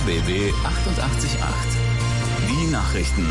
RBB 888. Die Nachrichten.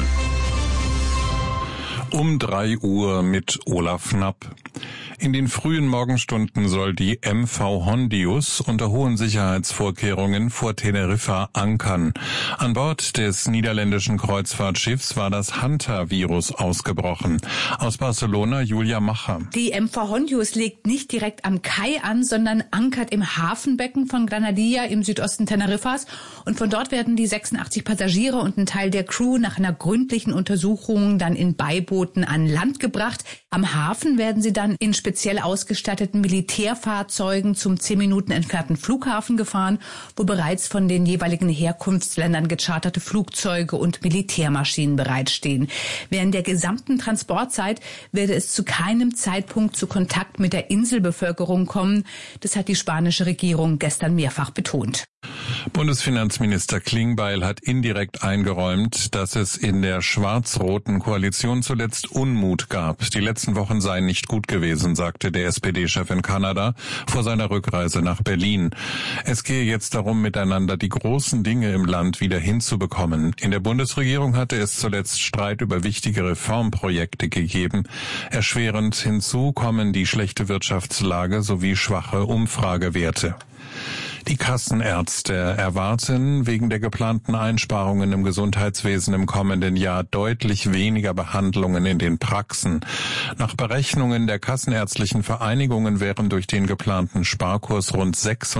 Um 3 Uhr mit Olaf Knapp. In den frühen Morgenstunden soll die MV Hondius unter hohen Sicherheitsvorkehrungen vor Teneriffa ankern. An Bord des niederländischen Kreuzfahrtschiffs war das Hantavirus ausgebrochen. Aus Barcelona Julia Macher. Die MV Hondius legt nicht direkt am Kai an, sondern ankert im Hafenbecken von Granadilla im Südosten Teneriffas. Und von dort werden die 86 Passagiere und ein Teil der Crew nach einer gründlichen Untersuchung dann in Beibooten an Land gebracht. Am Hafen werden sie dann in speziell ausgestatteten Militärfahrzeugen zum 10 Minuten entfernten Flughafen gefahren, wo bereits von den jeweiligen Herkunftsländern gecharterte Flugzeuge und Militärmaschinen bereitstehen. Während der gesamten Transportzeit werde es zu keinem Zeitpunkt zu Kontakt mit der Inselbevölkerung kommen. Das hat die spanische Regierung gestern mehrfach betont. Bundesfinanzminister Klingbeil hat indirekt eingeräumt, dass es in der schwarz-roten Koalition zuletzt Unmut gab. Die letzten Wochen seien nicht gut gewesen, sagte der SPD-Chef in Kanada vor seiner Rückreise nach Berlin. Es gehe jetzt darum, miteinander die großen Dinge im Land wieder hinzubekommen. In der Bundesregierung hatte es zuletzt Streit über wichtige Reformprojekte gegeben. Erschwerend hinzu kommen die schlechte Wirtschaftslage sowie schwache Umfragewerte. Die Kassenärzte erwarten wegen der geplanten Einsparungen im Gesundheitswesen im kommenden Jahr deutlich weniger Behandlungen in den Praxen. Nach Berechnungen der kassenärztlichen Vereinigungen wären durch den geplanten Sparkurs rund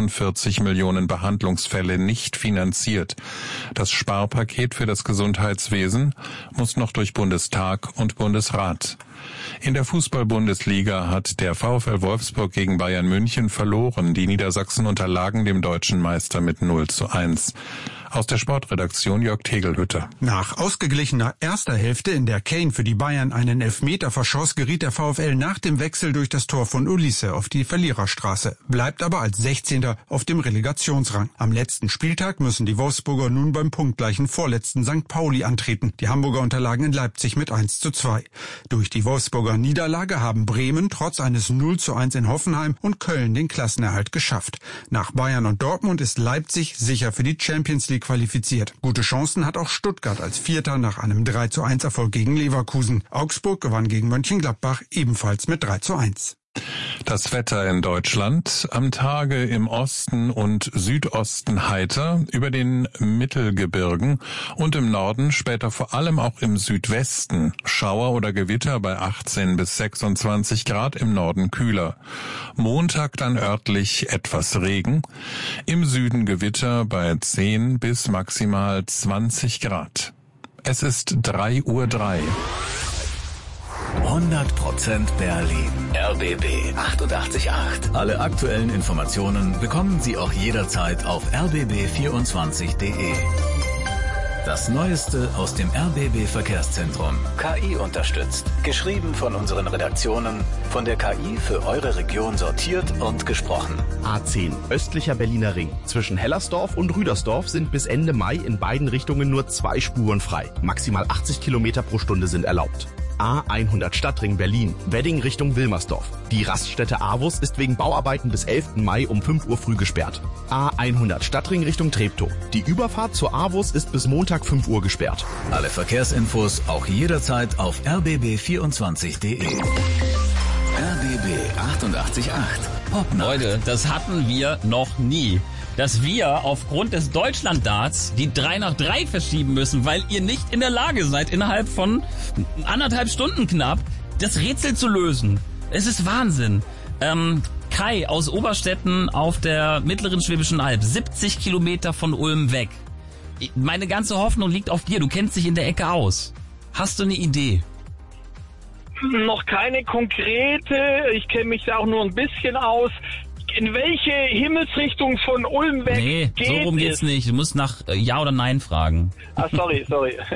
46 Millionen Behandlungsfälle nicht finanziert. Das Sparpaket für das Gesundheitswesen muss noch durch Bundestag und Bundesrat. In der Fußball-Bundesliga hat der VfL Wolfsburg gegen Bayern München verloren. Die Niedersachsen unterlagen dem deutschen Meister mit 0:1. Aus der Sportredaktion Jörg Tegelhütter. Nach ausgeglichener erster Hälfte, in der Kane für die Bayern einen Elfmeter verschoss, geriet der VfL nach dem Wechsel durch das Tor von Ulisse auf die Verliererstraße, bleibt aber als 16. auf dem Relegationsrang. Am letzten Spieltag müssen die Wolfsburger nun beim punktgleichen vorletzten St. Pauli antreten. Die Hamburger unterlagen in Leipzig mit 1:2. Durch die Wolfsburger Niederlage haben Bremen trotz eines 0:1 in Hoffenheim und Köln den Klassenerhalt geschafft. Nach Bayern und Dortmund ist Leipzig sicher für die Champions League qualifiziert. Gute Chancen hat auch Stuttgart als Vierter nach einem 3:1 Erfolg gegen Leverkusen. Augsburg gewann gegen Mönchengladbach ebenfalls mit 3:1. Das Wetter in Deutschland: am Tage im Osten und Südosten heiter, über den Mittelgebirgen und im Norden, später vor allem auch im Südwesten Schauer oder Gewitter bei 18 bis 26 Grad, im Norden kühler. Montag dann örtlich etwas Regen, im Süden Gewitter bei 10 bis maximal 20 Grad. Es ist 3:03 Uhr. 100% Berlin. RBB 888. Alle aktuellen Informationen bekommen Sie auch jederzeit auf rbb24.de. Das Neueste aus dem RBB Verkehrszentrum. KI unterstützt. Geschrieben von unseren Redaktionen. Von der KI für eure Region sortiert und gesprochen. A10, östlicher Berliner Ring. Zwischen Hellersdorf und Rüdersdorf sind bis Ende Mai in beiden Richtungen nur 2 Spuren frei. Maximal 80 Kilometer pro Stunde sind erlaubt. A100 Stadtring Berlin, Wedding Richtung Wilmersdorf. Die Raststätte Avus ist wegen Bauarbeiten bis 11. Mai um 5 Uhr früh gesperrt. A100 Stadtring Richtung Treptow. Die Überfahrt zur Avus ist bis Montag 5 Uhr gesperrt. Alle Verkehrsinfos auch jederzeit auf rbb24.de. RBB 888. Popnacht. Leute, das hatten wir noch nie. Dass wir aufgrund des Deutschlanddarts die 3 nach 3 verschieben müssen, weil ihr nicht in der Lage seid, innerhalb von 1,5 Stunden knapp das Rätsel zu lösen. Es ist Wahnsinn. Kai aus Oberstetten auf der mittleren Schwäbischen Alb, 70 Kilometer von Ulm weg. Meine ganze Hoffnung liegt auf dir, du kennst dich in der Ecke aus. Hast du eine Idee? Noch keine konkrete, ich kenne mich da auch nur ein bisschen aus. In welche Himmelsrichtung von Ulm weg geht es? Nee, so rum geht's nicht. Du musst nach Ja oder Nein fragen. Sorry.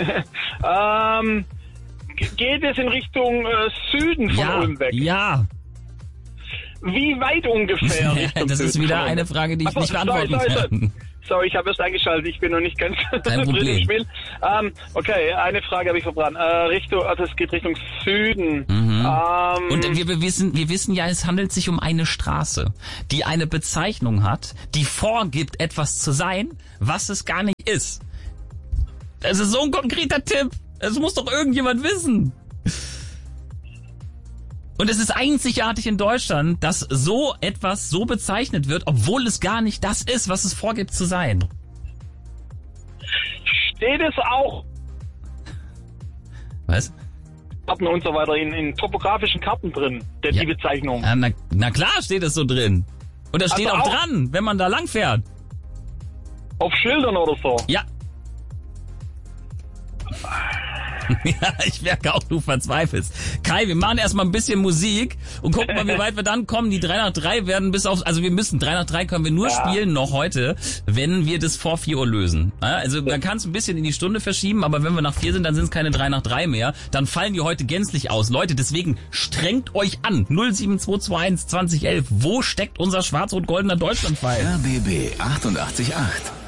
Geht es in Richtung Süden von Ulm weg? Ja. Wie weit ungefähr? Das ist wieder eine Frage, die ich nicht beantworten kann. Sorry, ich habe erst eingeschaltet, ich bin noch nicht ganz Kein drin im Problem. Spiel. Okay, eine Frage habe ich verbrannt. Es geht Richtung Süden. Mhm. Und wir wissen ja, es handelt sich um eine Straße, die eine Bezeichnung hat, die vorgibt, etwas zu sein, was es gar nicht ist. Das ist so ein konkreter Tipp. Das muss doch irgendjemand wissen. Und es ist einzigartig in Deutschland, dass so etwas so bezeichnet wird, obwohl es gar nicht das ist, was es vorgibt zu sein. Steht es auch? Was? Karten und so weiter in topografischen Karten drin, die Bezeichnung. Na klar steht es so drin. Und das steht Also auch auch dran, wenn man da lang fährt. Auf Schildern oder so? Ja. Ja, ich merke auch, du verzweifelst. Kai, wir machen erstmal ein bisschen Musik und gucken mal, wie weit wir dann kommen. Die 3 nach 3 werden also wir müssen, 3 nach 3 können wir nur spielen noch heute, wenn wir das vor 4 Uhr lösen. Also man kann es ein bisschen in die Stunde verschieben, aber wenn wir nach 4 sind, dann sind es keine 3 nach 3 mehr. Dann fallen die heute gänzlich aus. Leute, deswegen strengt euch an. 07221 2011. Wo steckt unser schwarz-rot-goldener Deutschlandpfeil? RBB 88.8.